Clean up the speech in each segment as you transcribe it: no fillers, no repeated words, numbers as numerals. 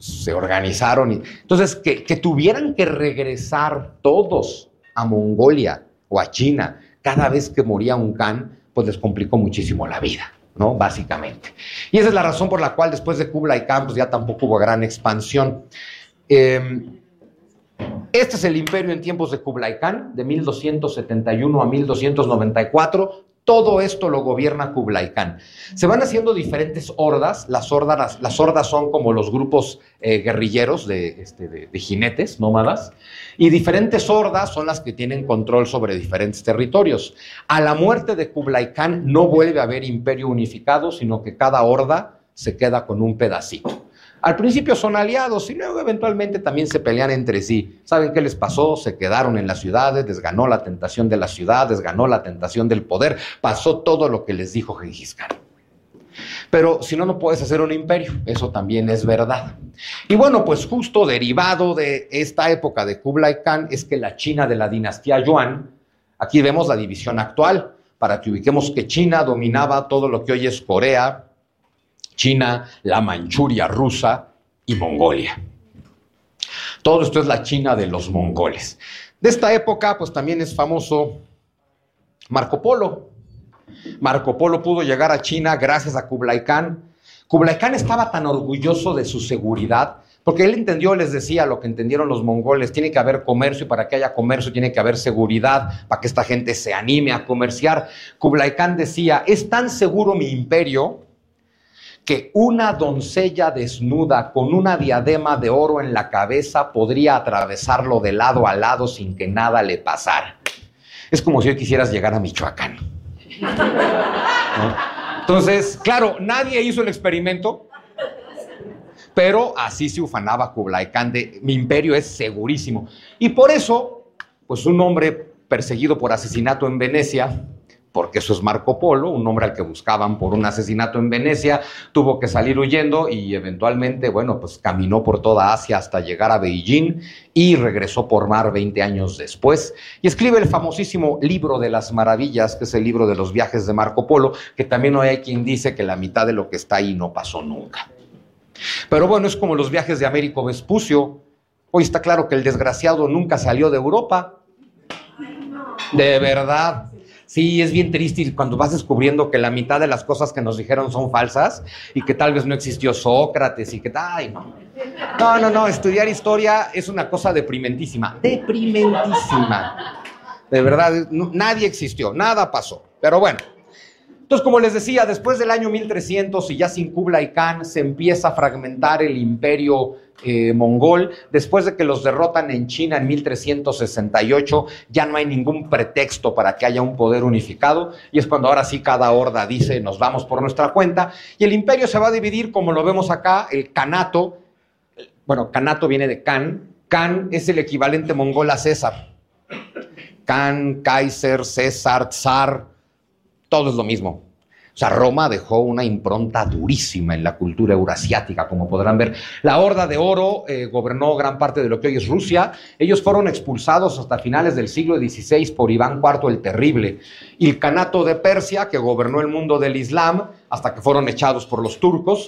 se organizaron. Entonces, que tuvieran que regresar todos a Mongolia o a China cada vez que moría un Khan, pues les complicó muchísimo la vida, ¿no? Básicamente. Y esa es la razón por la cual después de Kublai Khan, pues ya tampoco hubo gran expansión. Este es el imperio en tiempos de Kublai Khan, de 1271 a 1294. Todo esto lo gobierna Kublai Khan. Se van haciendo diferentes hordas. Las hordas son como los grupos guerrilleros de jinetes, nómadas. Y diferentes hordas son las que tienen control sobre diferentes territorios. A la muerte de Kublai Khan no vuelve a haber imperio unificado, sino que cada horda se queda con un pedacito. Al principio son aliados y luego eventualmente también se pelean entre sí. ¿Saben qué les pasó? Se quedaron en las ciudades, les ganó la tentación de la ciudad, les ganó la tentación del poder, pasó todo lo que les dijo Gengis Khan. Pero si no, no puedes hacer un imperio, eso también es verdad. Y bueno, pues justo derivado de esta época de Kublai Khan es que la China de la dinastía Yuan, aquí vemos la división actual, para que ubiquemos que China dominaba todo lo que hoy es Corea, China, la Manchuria rusa y Mongolia. Todo esto es la China de los mongoles. De esta época, pues también es famoso Marco Polo. Marco Polo pudo llegar a China gracias a Kublai Khan. Kublai Khan estaba tan orgulloso de su seguridad, porque él entendió, les decía, lo que entendieron los mongoles, tiene que haber comercio, y para que haya comercio tiene que haber seguridad, para que esta gente se anime a comerciar. Kublai Khan decía, es tan seguro mi imperio que una doncella desnuda con una diadema de oro en la cabeza podría atravesarlo de lado a lado sin que nada le pasara. Es como si hoy quisieras llegar a Michoacán, ¿no? Entonces, claro, nadie hizo el experimento, pero así se ufanaba Kublai Khan de mi imperio es segurísimo. Y por eso, pues un hombre perseguido por asesinato en Venecia, porque eso es Marco Polo, un hombre al que buscaban por un asesinato en Venecia, tuvo que salir huyendo y eventualmente, bueno, pues caminó por toda Asia hasta llegar a Beijing y regresó por mar 20 años después y escribe el famosísimo Libro de las Maravillas, que es el libro de los viajes de Marco Polo, que también hoy hay quien dice que la mitad de lo que está ahí no pasó nunca. Pero bueno, es como los viajes de Américo Vespucio. Hoy está claro que el desgraciado nunca salió de Europa. De verdad. Sí, es bien triste cuando vas descubriendo que la mitad de las cosas que nos dijeron son falsas y que tal vez no existió Sócrates y que... ¡Ay, no! No, estudiar historia es una cosa deprimentísima. Deprimentísima. De verdad, nadie existió, nada pasó. Pero bueno. Entonces, como les decía, después del año 1300 y ya sin Kublai Khan, se empieza a fragmentar el imperio mongol. Después de que los derrotan en China en 1368, ya no hay ningún pretexto para que haya un poder unificado, y es cuando ahora sí cada horda dice, nos vamos por nuestra cuenta, y el imperio se va a dividir, como lo vemos acá, el Kanato. Bueno, Kanato viene de Khan. Khan es el equivalente mongol a César. Khan, Kaiser, César, Zar, todo es lo mismo. O sea, Roma dejó una impronta durísima en la cultura eurasiática, como podrán ver. La Horda de Oro gobernó gran parte de lo que hoy es Rusia. Ellos fueron expulsados hasta finales del siglo XVI por Iván IV el Terrible. Y el Kanato de Persia, que gobernó el mundo del Islam, hasta que fueron echados por los turcos.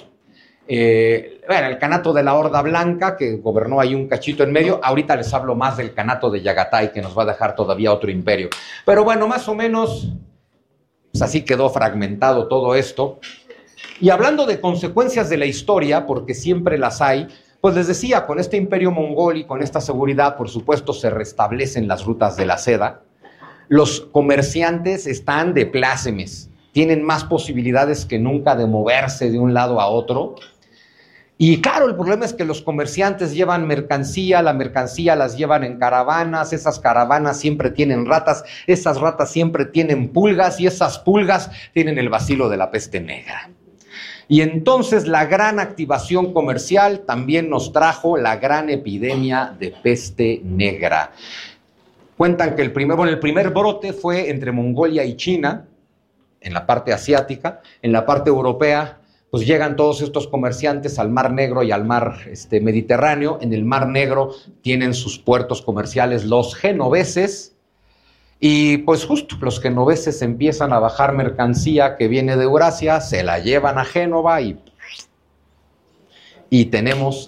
El Kanato de la Horda Blanca, que gobernó ahí un cachito en medio. Ahorita les hablo más del Kanato de Yagatai, que nos va a dejar todavía otro imperio. Pero bueno, más o menos... pues así quedó fragmentado todo esto. Y hablando de consecuencias de la historia, porque siempre las hay, pues les decía, con este imperio mongol y con esta seguridad, por supuesto, se restablecen las rutas de la seda. Los comerciantes están de plácemes, tienen más posibilidades que nunca de moverse de un lado a otro. Y claro, el problema es que los comerciantes llevan mercancía, la mercancía las llevan en caravanas, esas caravanas siempre tienen ratas, esas ratas siempre tienen pulgas y esas pulgas tienen el bacilo de la peste negra. Y entonces la gran activación comercial también nos trajo la gran epidemia de peste negra. Cuentan que el primer brote fue entre Mongolia y China, en la parte asiática, en la parte europea. Pues llegan todos estos comerciantes al Mar Negro y al Mar Mediterráneo. En el Mar Negro tienen sus puertos comerciales los genoveses, y pues justo los genoveses empiezan a bajar mercancía que viene de Eurasia, se la llevan a Génova y tenemos